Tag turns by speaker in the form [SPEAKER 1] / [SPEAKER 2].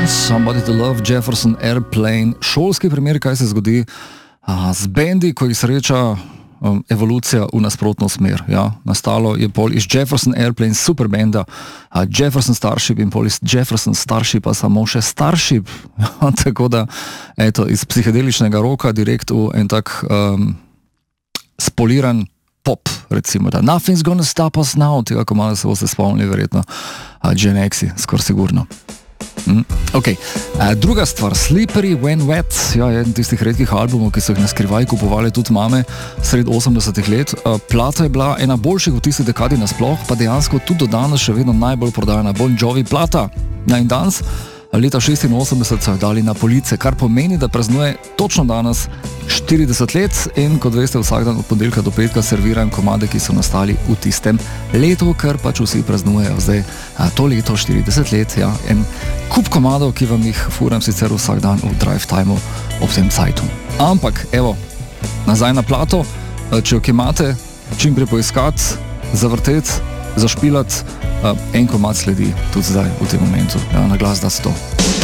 [SPEAKER 1] Somebody to Love, Jefferson Airplane. Šolski primer, kaj se zgodi z bendi, ko jih sreča evolucija v nasprotno smer. Ja, nastalo je pol iz Jefferson Airplane super benda, Jefferson Starship in pol iz Jefferson Starshipa samo še Starship. Tako da, eto, iz psihedeličnega roka direkt v en tak spoliran pop, recimo, da Nothing's gonna stop us now, tega komada se boste spomnili verjetno, Gen X, skoraj sigurno. Okay. Druga stvar, Slippery When Wet, ja, je tistih redkih albumov, ki so jih naskrivaj kupovali tudi mame sred 80-ih let. Plata je bila ena boljših v tisti dekadi nasploh, pa dejansko tudi do danes še vedno najbolj prodajana Bon Jovi plata. Ja, in danes, leta 86 so jo dali na police, kar pomeni, da praznuje točno danes 40 let in kot veste, vsak dan od ponedeljka do petka serviram komade, ki so nastali v tistem letu, ker pač vsi praznujejo zdaj to leto 40 let, ja, en kup komadov, ki vam jih furam sicer vsak dan v drive timeu ob tem cajtu. Ampak, evo, nazaj na plato, če jo imate, čim prej poiskati, zavrteti, zašpilati, en komad sledi tudi zdaj v tem momentu. Ja, na glas da 100.